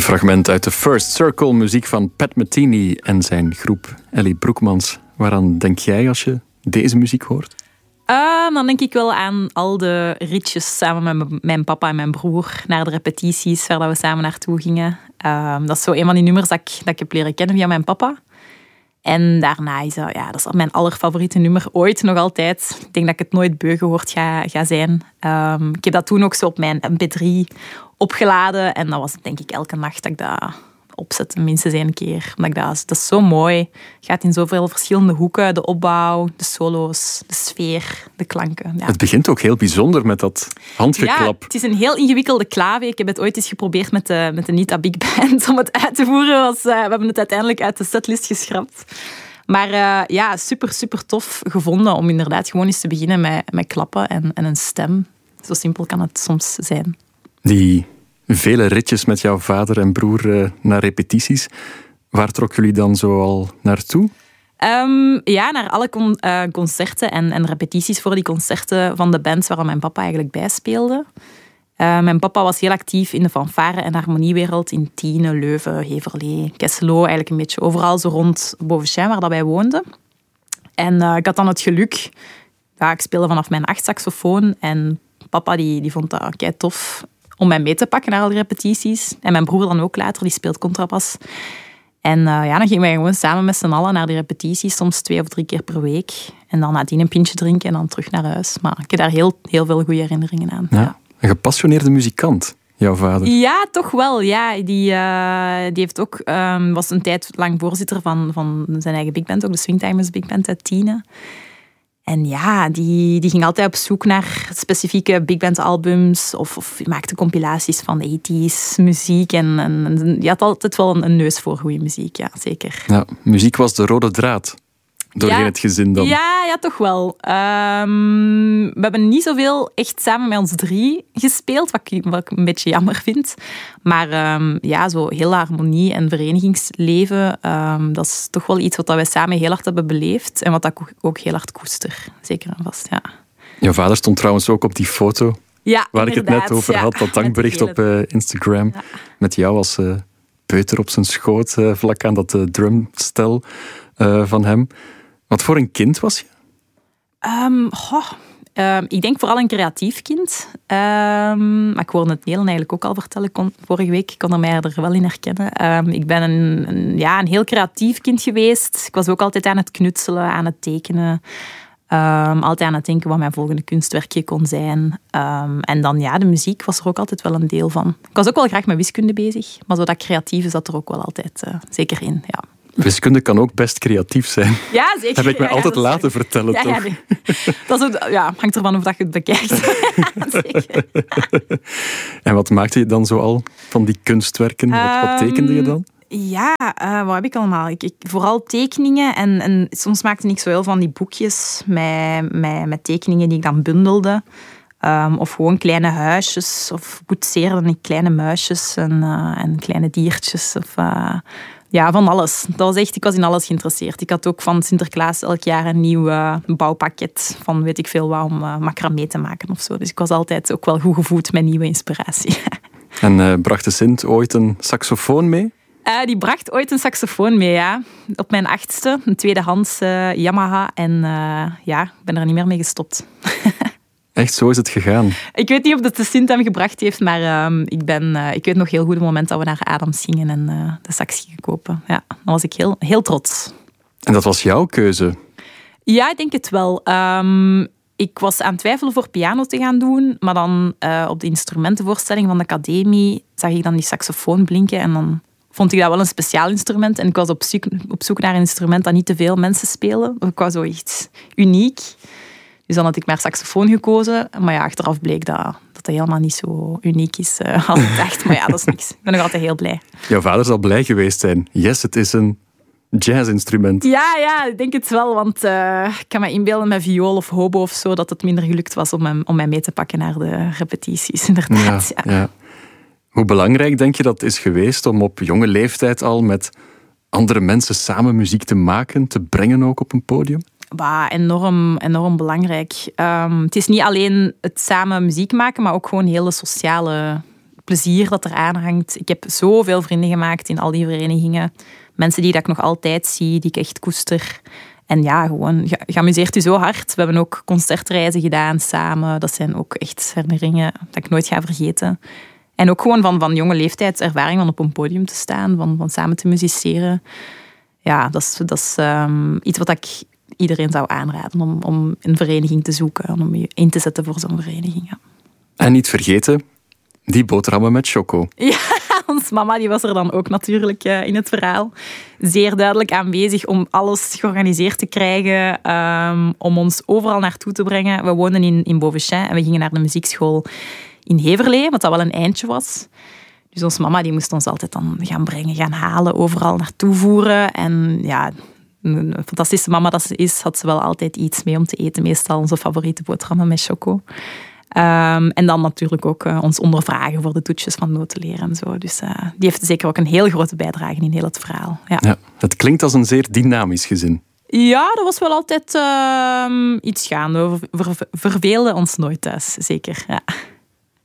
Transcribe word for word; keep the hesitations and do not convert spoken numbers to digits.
fragment uit de First Circle, muziek van Pat Metheny en zijn groep Ellie Broekmans. Waaraan denk jij als je deze muziek hoort? Uh, dan denk ik wel aan al de ritjes samen met mijn papa en mijn broer naar de repetities waar we samen naartoe gingen. Uh, dat is zo een van die nummers dat ik, dat ik heb leren kennen via mijn papa. En daarna is dat, ja, dat is mijn allerfavoriete nummer ooit, nog altijd. Ik denk dat ik het nooit beu gehoord ga, ga zijn. Um, ik heb dat toen ook zo op mijn M P drie opgeladen. En dat was denk ik elke nacht dat ik dat opzette, minstens één keer. Omdat ik dat, dat is zo mooi. Het gaat in zoveel verschillende hoeken. De opbouw, de solo's, de sfeer, de klanken. Ja. Het begint ook heel bijzonder met dat handgeklap. Ja, het is een heel ingewikkelde clave. Ik heb het ooit eens geprobeerd met de, met de Nita Big Band om het uit te voeren. Was, uh, we hebben het uiteindelijk uit de setlist geschrapt. Maar uh, ja, super, super tof gevonden om inderdaad gewoon eens te beginnen met, met klappen en, en een stem. Zo simpel kan het soms zijn. Die vele ritjes met jouw vader en broer uh, naar repetities. Waar trokken jullie dan zo al naartoe? Um, ja, naar alle con- uh, concerten en, en repetities voor die concerten van de bands waar mijn papa eigenlijk bij speelde. Uh, mijn papa was heel actief in de fanfare- en harmoniewereld in Tiene, Leuven, Heverlee, Kesselo, eigenlijk een beetje overal zo rond Beauvechain, waar dat wij woonden. En uh, ik had dan het geluk, ja, ik speelde vanaf mijn acht saxofoon en papa die, die vond dat kei tof om mij mee te pakken naar al die repetities. En mijn broer dan ook later, die speelt contrabas. En uh, ja, dan gingen wij gewoon samen met z'n allen naar die repetities, soms twee of drie keer per week. En dan nadien een pintje drinken en dan terug naar huis. Maar ik heb daar heel, heel veel goede herinneringen aan. Ja. Ja. Een gepassioneerde muzikant, jouw vader. Ja, toch wel. Ja. Die, uh, die heeft ook, um, was een tijd lang voorzitter van, van zijn eigen big band, ook de Swingtimers Big Band uit Tiene. En ja, die, die ging altijd op zoek naar specifieke big band albums of, of maakte compilaties van tachtiger muziek. En, en die had altijd wel een, een neus voor goede muziek, ja, zeker. Ja, muziek was de rode draad doorheen ja, het gezin dan. Ja, ja toch wel. Um, we hebben niet zoveel echt samen met ons drie gespeeld, wat ik, wat ik een beetje jammer vind. Maar um, ja, zo heel harmonie en verenigingsleven, um, dat is toch wel iets wat wij samen heel hard hebben beleefd en wat ik ook heel hard koester. Zeker en vast, ja. Jouw vader stond trouwens ook op die foto ja, waar ik het net over ja, had, dat dankbericht op uh, Instagram. Ja. Met jou als uh, peuter op zijn schoot, uh, vlak aan dat uh, drumstel uh, van hem. Wat voor een kind was je? Um, oh, um, ik denk vooral een creatief kind. Um, maar ik hoorde het Nelen eigenlijk ook al vertellen kon, vorige week. Ik kon er mij er wel in herkennen. Um, ik ben een, een, ja, een heel creatief kind geweest. Ik was ook altijd aan het knutselen, aan het tekenen. Um, altijd aan het denken wat mijn volgende kunstwerkje kon zijn. Um, en dan ja, de muziek was er ook altijd wel een deel van. Ik was ook wel graag met wiskunde bezig. Maar zo dat creatieve zat er ook wel altijd uh, zeker in, ja. Wiskunde kan ook best creatief zijn. Ja, zeker. Heb ik mij ja, altijd ja, laten vertellen, ja, toch? Ja, nee. dat is ook, ja, hangt ervan of dat je het bekijkt. Zeker. En wat maakte je dan zo al van die kunstwerken? Wat, wat tekende je dan? Ja, uh, wat heb ik allemaal? Ik, ik, vooral tekeningen. En, en soms maakte ik zo heel van die boekjes met, met, met tekeningen die ik dan bundelde. Um, of gewoon kleine huisjes. Of boetseerde ik kleine muisjes en, uh, en kleine diertjes. Of... Uh, Ja, van alles. Dat was echt, ik was in alles geïnteresseerd. Ik had ook van Sinterklaas elk jaar een nieuw uh, bouwpakket van weet ik veel wat om uh, macramé te maken of zo. Dus ik was altijd ook wel goed gevoed met nieuwe inspiratie. En uh, bracht de Sint ooit een saxofoon mee? Uh, die bracht ooit een saxofoon mee, ja. Op mijn achtste, een tweedehands uh, Yamaha. En uh, ja, ik ben er niet meer mee gestopt. Echt, zo is het gegaan. Ik weet niet of dat de Sint hem gebracht heeft, maar uh, ik, ben, uh, ik weet nog heel goed het moment dat we naar Adams gingen en uh, de sax gingen kopen. Ja, dan was ik heel, heel trots. En dat was jouw keuze? Ja, ik denk het wel. Um, ik was aan het twijfelen voor piano te gaan doen, maar dan uh, op de instrumentenvoorstelling van de academie zag ik dan die saxofoon blinken en dan vond ik dat wel een speciaal instrument. En ik was op zoek, op zoek naar een instrument dat niet te veel mensen spelen. Ik wou zoiets uniek. Dus dan had ik maar saxofoon gekozen. Maar ja, achteraf bleek dat dat, dat helemaal niet zo uniek is uh, als ik dacht. Maar ja, dat is niks. Ik ben nog altijd heel blij. Jouw vader zal blij geweest zijn. Yes, het is een jazzinstrument. Ja, ja, ik denk het wel. Want uh, ik kan me inbeelden met viool of hobo of zo dat het minder gelukt was om, hem, om mij mee te pakken naar de repetities. Inderdaad, ja, ja. Ja. Hoe belangrijk denk je dat het is geweest om op jonge leeftijd al met andere mensen samen muziek te maken, te brengen ook op een podium? Bah, enorm, enorm belangrijk. Um, het is niet alleen het samen muziek maken, maar ook gewoon hele sociale plezier dat er aan hangt. Ik heb zoveel vrienden gemaakt in al die verenigingen. Mensen die dat ik nog altijd zie, die ik echt koester. En ja, gewoon, je, je amuseert u zo hard. We hebben ook concertreizen gedaan samen. Dat zijn ook echt herinneringen dat ik nooit ga vergeten. En ook gewoon van, van jonge leeftijdservaring, van op een podium te staan, van, van samen te musiceren. Ja, dat is, dat is um, iets wat ik iedereen zou aanraden, om, om een vereniging te zoeken, om je in te zetten voor zo'n vereniging. Ja. En niet vergeten, die boterhammen met choco. Ja, ons mama die was er dan ook natuurlijk uh, in het verhaal. Zeer duidelijk aanwezig om alles georganiseerd te krijgen, um, om ons overal naartoe te brengen. We woonden in, in Beauvechain en we gingen naar de muziekschool in Heverlee, wat dat wel een eindje was. Dus onze mama die moest ons altijd dan gaan brengen, gaan halen, overal naartoe voeren. En ja, een fantastische mama dat ze is, had ze wel altijd iets mee om te eten. Meestal onze favoriete boterhammen met choco. Um, en dan natuurlijk ook uh, ons ondervragen voor de toetsjes van notenleren en zo. Dus uh, die heeft zeker ook een heel grote bijdrage in heel het verhaal. Ja. Ja, het klinkt als een zeer dynamisch gezin. Ja, dat was wel altijd uh, iets gaande. We ver- ver- verveelden ons nooit thuis, zeker. Ja.